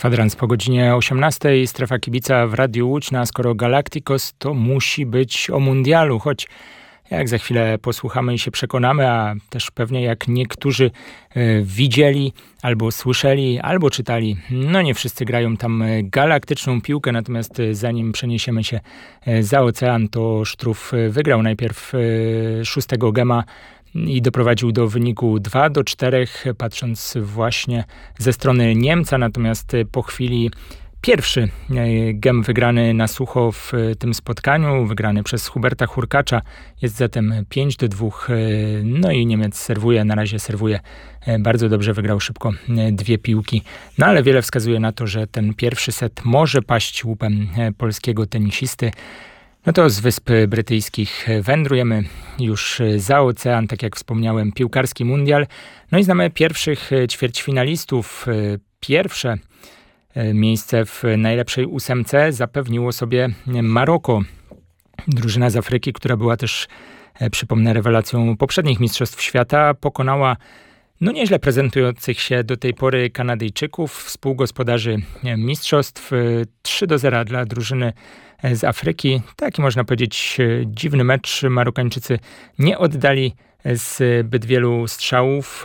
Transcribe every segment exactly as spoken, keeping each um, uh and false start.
Kwadrans po godzinie osiemnastej, strefa kibica w Radiu Łódź, no a skoro Galacticos, to musi być o mundialu, choć jak za chwilę posłuchamy i się przekonamy, a też pewnie jak niektórzy y, widzieli, albo słyszeli, albo czytali, no nie wszyscy grają tam galaktyczną piłkę, natomiast y, zanim przeniesiemy się y, za ocean, to Sztrów y, wygrał najpierw y, szóstego gema i doprowadził do wyniku dwa do czterech, patrząc właśnie ze strony Niemca, natomiast y, po chwili pierwszy gem wygrany na sucho w tym spotkaniu, wygrany przez Huberta Hurkacza, jest zatem pięć do dwóch. No i Niemiec serwuje, na razie serwuje bardzo dobrze, wygrał szybko dwie piłki. No ale wiele wskazuje na to, że ten pierwszy set może paść łupem polskiego tenisisty. No to z Wysp Brytyjskich wędrujemy już za ocean, tak jak wspomniałem, piłkarski mundial. No i znamy pierwszych ćwierćfinalistów. Pierwsze miejsce w najlepszej ósemce zapewniło sobie Maroko. Drużyna z Afryki, która była też, przypomnę, rewelacją poprzednich mistrzostw świata, pokonała no nieźle prezentujących się do tej pory Kanadyjczyków, współgospodarzy mistrzostw. trzy do zera dla drużyny z Afryki. Taki, można powiedzieć, dziwny mecz. Marokańczycy nie oddali zbyt wielu strzałów.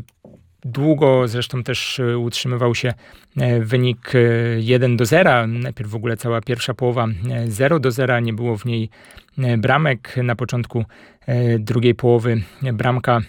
Długo zresztą też utrzymywał się wynik jeden do zera. Najpierw w ogóle cała pierwsza połowa zero do zera. Nie było w niej bramek. Na początku drugiej połowy bramka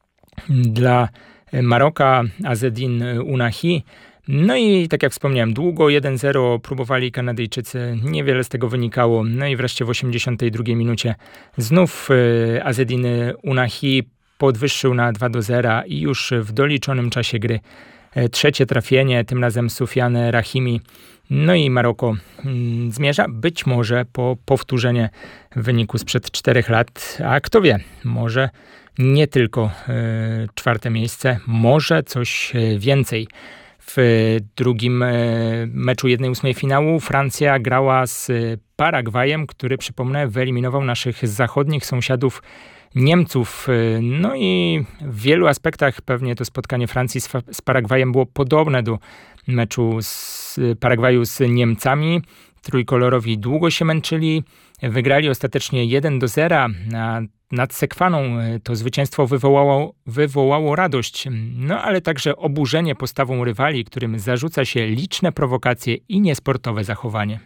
dla Maroka, Azzedine Ounahi. No i tak jak wspomniałem, długo jeden zero próbowali Kanadyjczycy. Niewiele z tego wynikało. No i wreszcie w osiemdziesiątej drugiej minucie znów Azzedine Ounahi podwyższył na dwa do zera i już w doliczonym czasie gry trzecie trafienie, tym razem Soufiane Rahimi. No i Maroko mm, zmierza być może po powtórzenie wyniku sprzed czterech lat, a kto wie, może nie tylko y, czwarte miejsce, może coś więcej. W drugim y, meczu jednej ósmej finału Francja grała z Paragwajem, który, przypomnę, wyeliminował naszych zachodnich sąsiadów Niemców. No i w wielu aspektach pewnie to spotkanie Francji z, z Paragwajem było podobne do meczu z Paragwaju z Niemcami. Trójkolorowi długo się męczyli, wygrali ostatecznie jeden do zera, a nad Sekwaną to zwycięstwo wywołało, wywołało radość, no ale także oburzenie postawą rywali, którym zarzuca się liczne prowokacje i niesportowe zachowanie.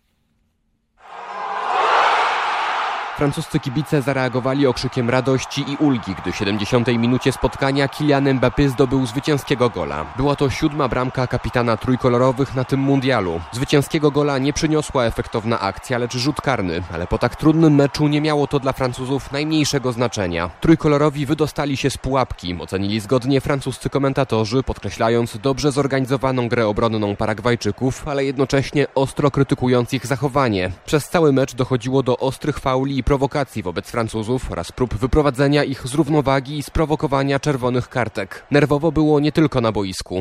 Francuscy kibice zareagowali okrzykiem radości i ulgi, gdy w siedemdziesiątej minucie spotkania Kylian Mbappé zdobył zwycięskiego gola. Była to siódma bramka kapitana trójkolorowych na tym mundialu. Zwycięskiego gola nie przyniosła efektowna akcja, lecz rzut karny, ale po tak trudnym meczu nie miało to dla Francuzów najmniejszego znaczenia. Trójkolorowi wydostali się z pułapki, ocenili zgodnie francuscy komentatorzy, podkreślając dobrze zorganizowaną grę obronną Paragwajczyków, ale jednocześnie ostro krytykując ich zachowanie. Przez cały mecz dochodziło do ostrych fauli i prowokacji wobec Francuzów oraz prób wyprowadzenia ich z równowagi i sprowokowania czerwonych kartek. Nerwowo było nie tylko na boisku.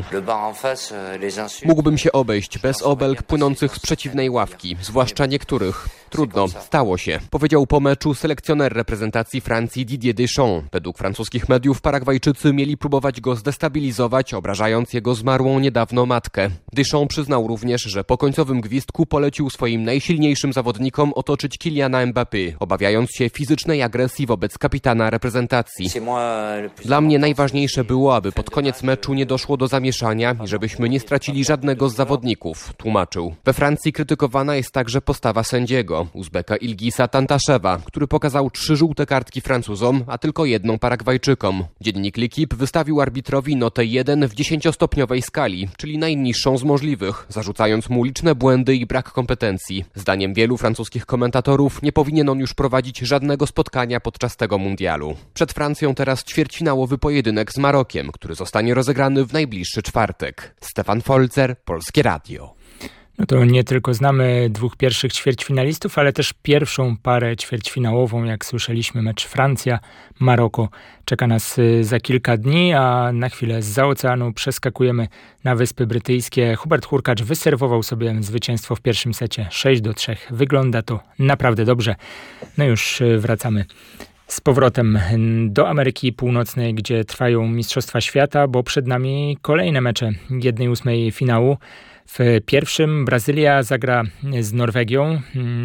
Mógłbym się obejść bez obelg płynących z przeciwnej ławki, zwłaszcza niektórych. Trudno, stało się, powiedział po meczu selekcjoner reprezentacji Francji Didier Deschamps. Według francuskich mediów Paragwajczycy mieli próbować go zdestabilizować, obrażając jego zmarłą niedawno matkę. Deschamps przyznał również, że po końcowym gwizdku polecił swoim najsilniejszym zawodnikom otoczyć Kyliana Mbappé, obawiając się fizycznej agresji wobec kapitana reprezentacji. Dla mnie najważniejsze było, aby pod koniec meczu nie doszło do zamieszania i żebyśmy nie stracili żadnego z zawodników, tłumaczył. We Francji krytykowana jest także postawa sędziego, Uzbeka Ilgisa Tantaszewa, który pokazał trzy żółte kartki Francuzom, a tylko jedną Paragwajczykom. Dziennik L'Équipe wystawił arbitrowi notę jeden w dziesięciostopniowej skali, czyli najniższą z możliwych, zarzucając mu liczne błędy i brak kompetencji. Zdaniem wielu francuskich komentatorów nie powinien on już prowadzić żadnego spotkania podczas tego mundialu. Przed Francją teraz ćwierćfinałowy pojedynek z Marokiem, który zostanie rozegrany w najbliższy czwartek. Stefan Folzer, Polskie Radio. No to nie tylko znamy dwóch pierwszych ćwierćfinalistów, ale też pierwszą parę ćwierćfinałową, jak słyszeliśmy, mecz Francja-Maroko czeka nas za kilka dni, a na chwilę zza oceanu przeskakujemy na Wyspy Brytyjskie. Hubert Hurkacz wyserwował sobie zwycięstwo w pierwszym secie sześć do trzech. Wygląda to naprawdę dobrze. No już wracamy Z powrotem do Ameryki Północnej, gdzie trwają Mistrzostwa Świata, bo przed nami kolejne mecze jednej ósmej finału. W pierwszym Brazylia zagra z Norwegią.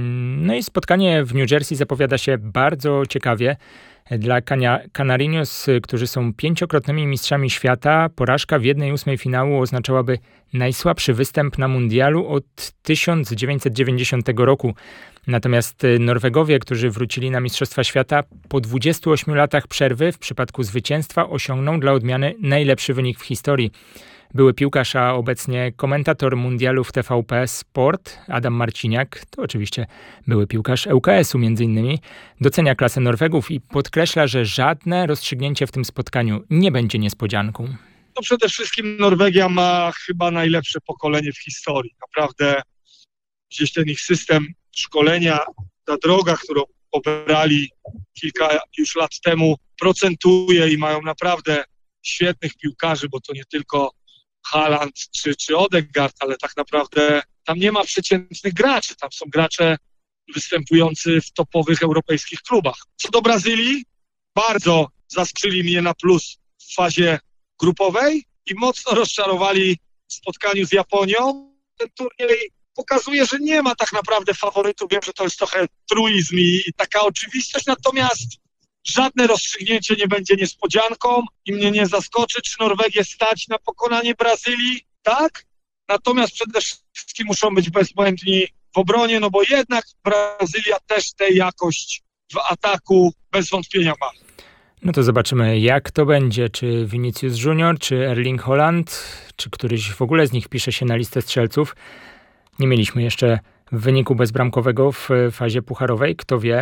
No i spotkanie w New Jersey zapowiada się bardzo ciekawie. Dla Canarinos, którzy są pięciokrotnymi mistrzami świata, porażka w jednej ósmej finału oznaczałaby najsłabszy występ na mundialu od tysiąc dziewięćset dziewięćdziesiątego roku. Natomiast Norwegowie, którzy wrócili na Mistrzostwa Świata po dwudziestu ośmiu latach przerwy, w przypadku zwycięstwa osiągną dla odmiany najlepszy wynik w historii. Były piłkarz, a obecnie komentator mundialu w T V P Sport, Adam Marciniak, to oczywiście były piłkarz L K S u między innymi, docenia klasę Norwegów i podkreśla, że żadne rozstrzygnięcie w tym spotkaniu nie będzie niespodzianką. To przede wszystkim Norwegia ma chyba najlepsze pokolenie w historii. Naprawdę gdzieś ten ich system szkolenia, ta droga, którą pobrali kilka już lat temu, procentuje i mają naprawdę świetnych piłkarzy, bo to nie tylko Haaland czy, czy Odegaard, ale tak naprawdę tam nie ma przeciętnych graczy. Tam są gracze występujący w topowych europejskich klubach. Co do Brazylii, bardzo zaskoczyli mnie na plus w fazie grupowej i mocno rozczarowali w spotkaniu z Japonią. Ten turniej pokazuje, że nie ma tak naprawdę faworytów. Wiem, że to jest trochę truizm i, i taka oczywistość, natomiast żadne rozstrzygnięcie nie będzie niespodzianką i mnie nie zaskoczy, czy Norwegię stać na pokonanie Brazylii. Tak, natomiast przede wszystkim muszą być bezbłędni w obronie, no bo jednak Brazylia też tę jakość w ataku bez wątpienia ma. No to zobaczymy, jak to będzie. Czy Vinicius Junior, czy Erling Haaland, czy któryś w ogóle z nich wpisze się na listę strzelców. Nie mieliśmy jeszcze wyniku bezbramkowego w fazie pucharowej. Kto wie?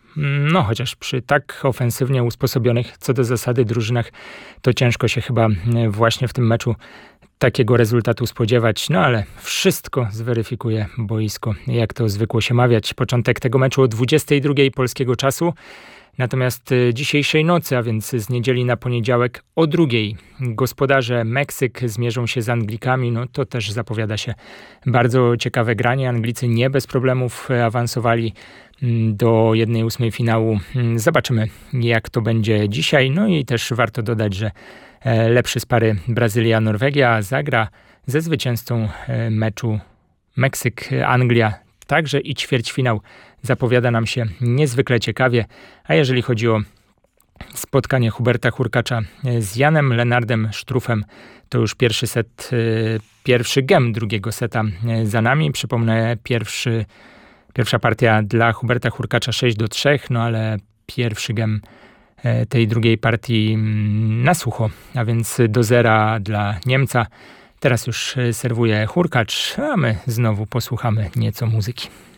No chociaż przy tak ofensywnie usposobionych co do zasady drużynach, to ciężko się chyba właśnie w tym meczu takiego rezultatu spodziewać. No ale wszystko zweryfikuje boisko, jak to zwykło się mawiać. Początek tego meczu o dwudziestej drugiej polskiego czasu. Natomiast dzisiejszej nocy, a więc z niedzieli na poniedziałek o drugiej, gospodarze Meksyk zmierzą się z Anglikami. No to też zapowiada się bardzo ciekawe granie. Anglicy nie bez problemów awansowali do jednej ósmej finału. Zobaczymy, jak to będzie dzisiaj. No i też warto dodać, że lepszy z pary Brazylia-Norwegia zagra ze zwycięzcą meczu Meksyk-Anglia. Także i ćwierćfinał zapowiada nam się niezwykle ciekawie. A jeżeli chodzi o spotkanie Huberta Hurkacza z Janem Lennardem Struffem, to już pierwszy set, pierwszy gem drugiego seta za nami. Przypomnę, pierwszy, pierwsza partia dla Huberta Hurkacza sześć do trzech, no ale pierwszy gem tej drugiej partii na sucho, a więc do zera dla Niemca. Teraz już serwuje Hurkacz, a my znowu posłuchamy nieco muzyki.